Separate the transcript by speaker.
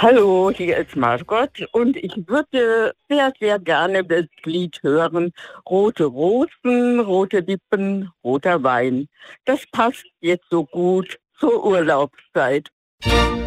Speaker 1: Hallo, hier ist Margot und ich würde sehr, sehr gerne das Lied hören. Rote Rosen, rote Lippen, roter Wein. Das passt jetzt so gut zur Urlaubszeit.